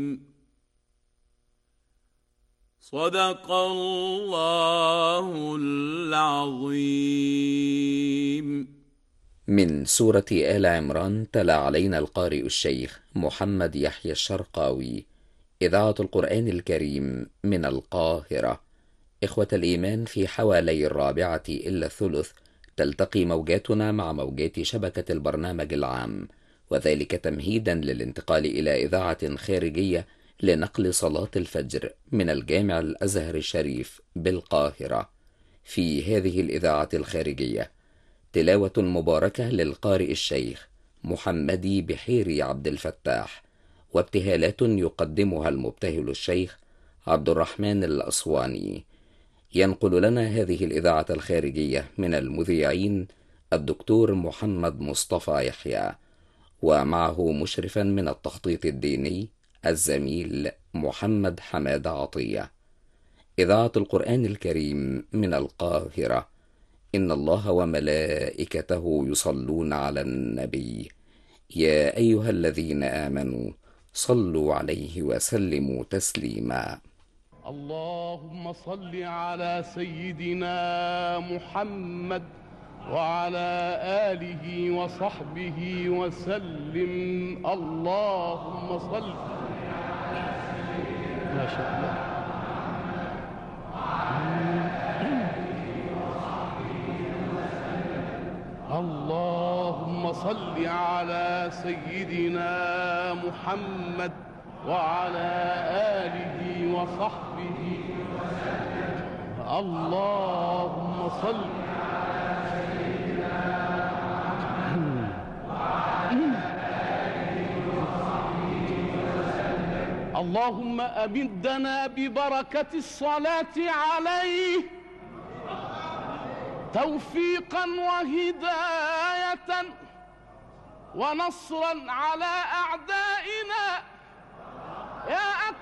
صدق الله العظيم. من سورة آل عمران تلا علينا القارئ الشيخ محمد يحيى الشرقاوي، إذاعة القرآن الكريم من القاهرة. إخوة الإيمان، في حوالي 1:04 تلتقي موجاتنا مع موجات شبكة البرنامج العام، وذلك تمهيدا للانتقال إلى إذاعة خارجية لنقل صلاة الفجر من الجامع الأزهر الشريف بالقاهرة. في هذه الإذاعة الخارجية تلاوة مباركة للقارئ الشيخ محمدي بحيري عبد الفتاح، وابتهالات يقدمها المبتهل الشيخ عبد الرحمن الأسواني. ينقل لنا هذه الإذاعة الخارجية من المذيعين الدكتور محمد مصطفى يحيى، ومعه مشرفا من التخطيط الديني الزميل محمد حماد عطية. إذاعة القرآن الكريم من القاهرة. إن الله وملائكته يصلون على النبي، يا أيها الذين آمنوا صلوا عليه وسلموا تسليما. اللهم صل على سيدنا محمد وعلى آله وصحبه وسلم. اللهم صل ما شاء الله. اللهم صل على سيدنا محمد وعلى آله وصحبه وسلم. اللهم صل على سيدنا محمد وعلى آله وصحبه وسلم. اللهم أمدنا ببركة الصلاة عليه توفيقا وهداية ونصرا على أعدائنا يا